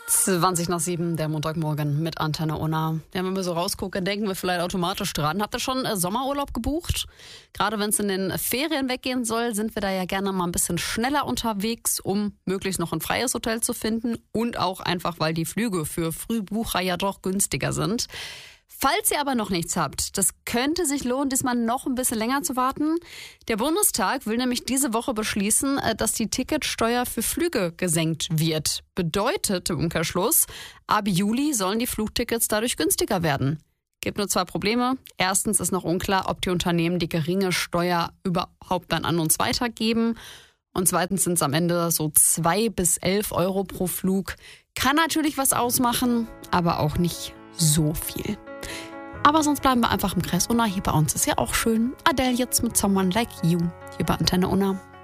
7:20, der Montagmorgen mit Antenne Unna. Ja, wenn wir so rausgucken, denken wir vielleicht automatisch dran. Habt ihr schon Sommerurlaub gebucht? Gerade wenn es in den Ferien weggehen soll, sind wir da ja gerne mal ein bisschen schneller unterwegs, um möglichst noch ein freies Hotel zu finden und auch einfach, weil die Flüge für Frühbucher ja doch günstiger sind. Falls ihr aber noch nichts habt, das könnte sich lohnen, diesmal noch ein bisschen länger zu warten. Der Bundestag will nämlich diese Woche beschließen, dass die Ticketsteuer für Flüge gesenkt wird. Bedeutet im Umkehrschluss, ab Juli sollen die Flugtickets dadurch günstiger werden. Gibt nur 2 Probleme. Erstens ist noch unklar, ob die Unternehmen die geringe Steuer überhaupt dann an uns weitergeben. Und zweitens sind es am Ende so 2 bis 11 Euro pro Flug. Kann natürlich was ausmachen, aber auch nicht so viel. Aber sonst bleiben wir einfach im Kreis Unna. Hier bei uns ist ja auch schön. Adele jetzt mit Someone Like You hier bei Antenne Unna.